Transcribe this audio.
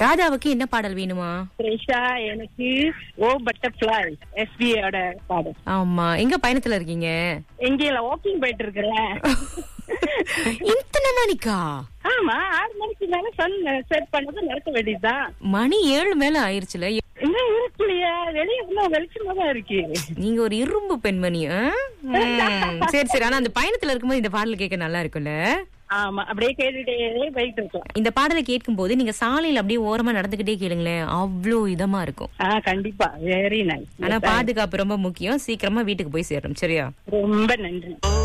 ராதாவுக்கு என்ன பாடல் வேணுமா? த்ரிஷா எனக்கு ஓ பட்டர்ஃப்ளை எஸ்பியோட பாடல். ஆமா, எங்க பயணத்துல இருக்கீங்க? எங்கேயில வாக்கிங் போயிட்டு இருக்கிறேன். இத்தனை மணிக்கா? ஆமா, 6 மணிக்கு மேல சன் செட் பண்ணது நடக்க வேண்டியதுதான். மணி 7 மேல ஆயிருச்சுல. இன்னும் இருக்குல்லையா, வெளியே இன்னும் வெளிச்சமா தான் இருக்கு. நீங்க ஒரு இரும்பு பெண்மணி. சரி சரி. ஆனா அந்த பயணத்துல இருக்கும்போது இந்த பாடல் கேட்க நல்லா இருக்கும்ல? ஆமா, அப்படியே கேட்டுட்டே போயிட்டு இருக்கலாம். இந்த பாடலை கேட்கும் போது நீங்க சாலையில அப்படியே ஓரமா நடந்துகிட்டே கேளுங்களேன், அவ்வளோ இதமா இருக்கும். கண்டிப்பா, வெரி நைஸ். ஆனா பாதுகாப்பு ரொம்ப முக்கியம். சீக்கிரமா வீட்டுக்கு போய் சேரணும். சரியா? ரொம்ப நன்றி.